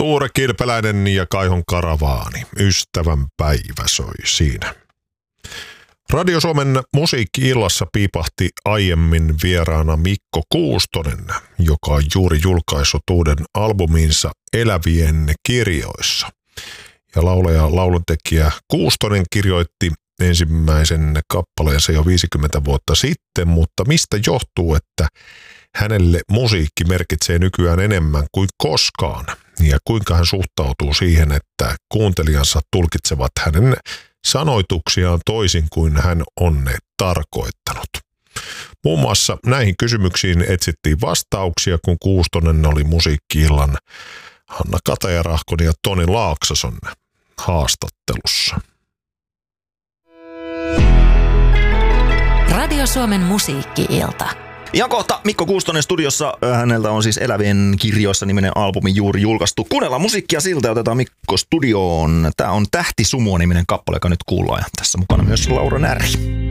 Tuure Kirpeläinen ja Kaihon Karavaani. Ystävän päivä soi siinä. Radio Suomen musiikki-illassa piipahti aiemmin vieraana Mikko Kuustonen, joka on juuri julkaissut uuden albuminsa Elävien kirjoissa. Ja lauluntekijä Kuustonen kirjoitti ensimmäisen kappaleensa jo 50 vuotta sitten, mutta mistä johtuu, että hänelle musiikki merkitsee nykyään enemmän kuin koskaan? Ja kuinka hän suhtautuu siihen, että kuuntelijansa tulkitsevat hänen sanoituksiaan toisin kuin hän on ne tarkoittanut. Muun muassa näihin kysymyksiin etsittiin vastauksia, kun Kuustonen oli musiikki-illan Hanna Katajarahkon ja Toni Laaksoson haastattelussa. Radio Suomen musiikki-ilta. Ja kohta Mikko Kuustonen studiossa. Häneltä on siis Elävien kirjoissa -niminen albumi juuri julkaistu. Kuunnellaan musiikkia siltä ja otetaan Mikko studioon. Tää on Tähti Sumua -niminen kappale, joka nyt kuullaan. Ja tässä mukana myös Laura Närhi.